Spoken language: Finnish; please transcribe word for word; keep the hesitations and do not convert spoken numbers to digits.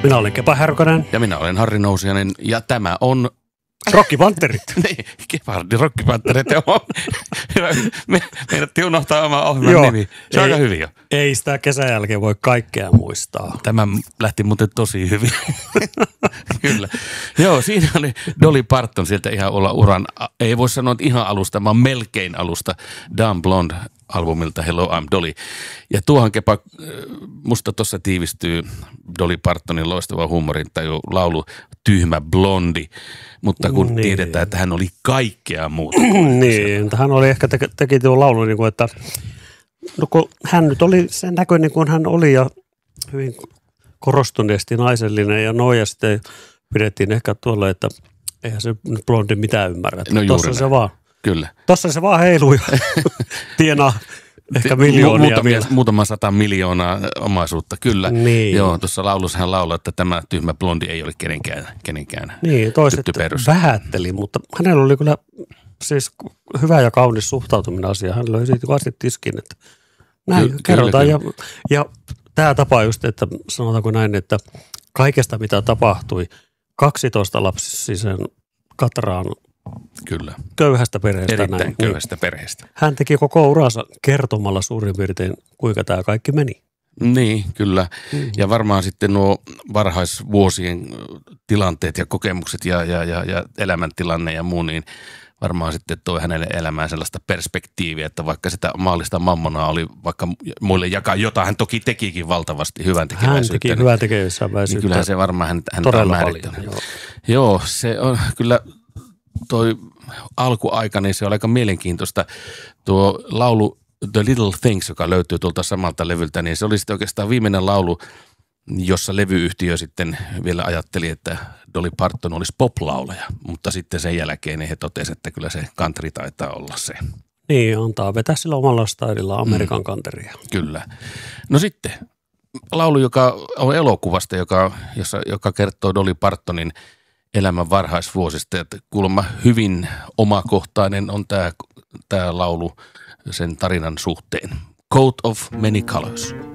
Minä olen Kepa Härkönen. Ja minä olen Harri Nousiainen ja tämä on... Rockipanterit. Niin, Kepardi Rockipanterit. me, me, meidät unohtaa oma ohjelman nimi. Se on aika hyvin jo. Ei sitä kesän jälkeen voi kaikkea muistaa. Tämä lähti muuten tosi hyvin. Kyllä. Joo, siinä oli Dolly Parton sieltä ihan olla uran, ei voi sanoa että ihan alusta, vaan melkein alusta Dumb Blonde-albumilta Hello I'm Dolly. Ja tuohan Kepa, musta tuossa tiivistyy Dolly Partonin loistava huumorintaju laulu Tyhmä blondi, mutta kun niin. tiedetään, että hän oli kaikkea muuta. Niin, hän oli ehkä te- teki tuon laulun, niin kuin, että no kun hän nyt oli sen näköinen kuin hän oli ja hyvin korostuneesti naisellinen ja noin ja sitten pidettiin ehkä tuolla, että eihän se blondi mitään ymmärrä. No Tuossa se vaan. Kyllä. Tuossa se vaan heiluu ja tienaa ehkä miljoonia Muutamia, vielä. Muutama sata miljoonaa omaisuutta, kyllä. Niin. Joo, tuossa laulussa hän laulaa, että tämä tyhmä blondi ei ole kenenkään, kenenkään Niin, toiset vähätteli, mutta hänellä oli kyllä siis hyvä ja kaunis suhtautuminen asia. Hän löi siitä kovasti tiskin, että näin Ky- kerrotaan. kyllä, ja, ja tämä tapa just, että sanotaanko näin, että kaikesta mitä tapahtui kaksitoista lapsisen Katraan Kyllä. köyhästä perheestä. Erittäin näin. köyhästä niin. perheestä. Hän teki koko uransa kertomalla suurin piirtein, kuinka tämä kaikki meni. Niin, kyllä. Mm-hmm. Ja varmaan sitten nuo varhaisvuosien tilanteet ja kokemukset ja, ja, ja, ja elämäntilanne ja muu, niin varmaan sitten toi hänelle elämään sellaista perspektiiviä, että vaikka sitä maallista mammonaa oli vaikka muille jakaa, jota hän toki tekikin valtavasti hyvän tekeväisyyttä. Hän teki hyvän tekeväisyyttä. Niin kyllähän se varmaan hän, hän todella on paljon. Joo. Joo, se on kyllä toi alkuaika, niin se on aika mielenkiintoista. Tuo laulu The Little Things, joka löytyy tuolta samalta levyltä, niin se oli sitten oikeastaan viimeinen laulu, jossa levyyhtiö sitten vielä ajatteli, että Dolly Parton olisi pop-laulaja, mutta sitten sen jälkeen he totesivat, että kyllä se country taitaa olla se. Niin, antaa vetää sillä omalla stylilla Amerikan countryä. Mm, kyllä. No sitten laulu, joka on elokuvasta, joka, jossa, joka kertoo Dolly Partonin elämän varhaisvuosista, että kuulemma hyvin omakohtainen on tämä, tämä laulu sen tarinan suhteen. Coat of Many Colors.